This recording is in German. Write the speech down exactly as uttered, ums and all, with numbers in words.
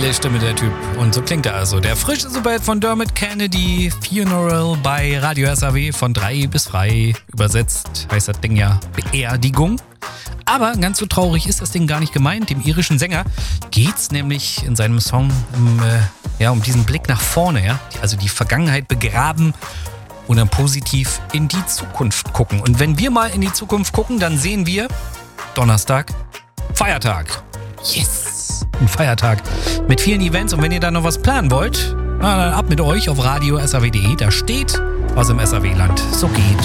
Geile Stimme, der Typ. Und so klingt er also. Der frische Superhit von Dermot Kennedy, Funeral bei Radio S A W von drei bis frei. Übersetzt heißt das Ding ja Beerdigung. Aber ganz so traurig ist das Ding gar nicht gemeint. Dem irischen Sänger geht's nämlich in seinem Song um, äh, ja, um diesen Blick nach vorne. Ja? Also die Vergangenheit begraben und dann positiv in die Zukunft gucken. Und wenn wir mal in die Zukunft gucken, dann sehen wir Donnerstag, Feiertag. Yes! Ein Feiertag mit vielen Events. Und wenn ihr da noch was planen wollt, na, dann ab mit euch auf radio s a w punkt d e. Da steht, was im S A W-Land so geht.